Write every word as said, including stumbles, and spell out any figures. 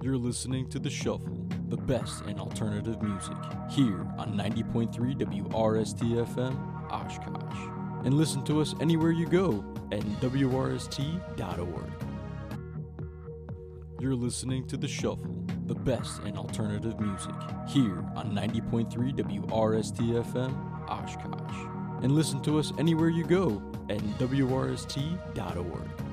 You're listening to The Shuffle, the best in alternative music, here on ninety point three W R S T F M, Oshkosh. And listen to us anywhere you go at W R S T dot org. You're listening to The Shuffle, the best in alternative music, here on ninety point three W R S T F M, Oshkosh. And listen to us anywhere you go at W R S T dot org.